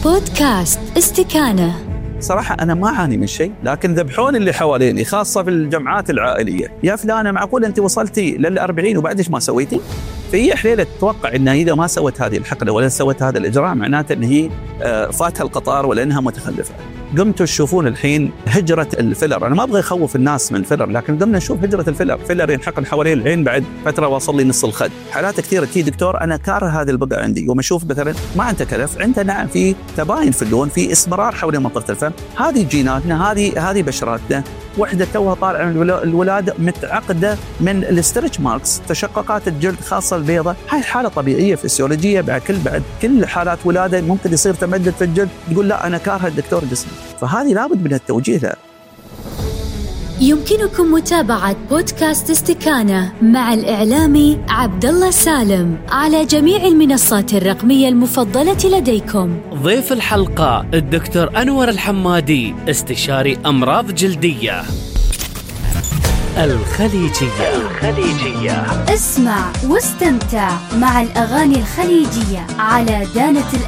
بودكاست استكانة. صراحة أنا ما أعاني من شيء، لكن ذبحون اللي حواليني خاصة في الجمعات العائلية. يا فلانة معقول أنت وصلتي لل40 وبعدش ما سويتي؟ فهي حليلة تتوقع أنها إذا ما سوت هذه الحقنة ولا سوت هذا الإجراء معناته أن هي فاتها القطار ولا أنها متخلفة. قمتوا تشوفون الحين هجرة الفيلر. أنا ما أبغى أخوف الناس من الفيلر، لكن قمنا نشوف هجرة الفيلر. فيلر ينحقن حوالين العين بعد فترة وصل لي نص الخد. حالات كثيرة تي دكتور أنا كاره هذه البقعة عندي، يوم أشوف مثلا ما عنده كلف، عنده نعم في تباين في اللون، في اسمرار حول منطقة الفم. هذه جيناتنا، هذه بشراتنا. وحدة توها طالعة من الولادة متعقدة من الاسترتش ماركس، تشققات الجلد خاصة البيضة. هاي حالة طبيعية فسيولوجية. بعد كل حالات ولادة ممكن يصير تمدد في الجلد، تقول لا أنا كارهة الدكتور جسمي. فهذه لابد من التوجيه لها. يمكنكم متابعة بودكاست استكانة مع الإعلامي عبدالله سالم على جميع المنصات الرقمية المفضلة لديكم. ضيف الحلقة الدكتور أنور الحمادي، استشاري أمراض جلدية. الخليجية. اسمع واستمتع مع الأغاني الخليجية على دانة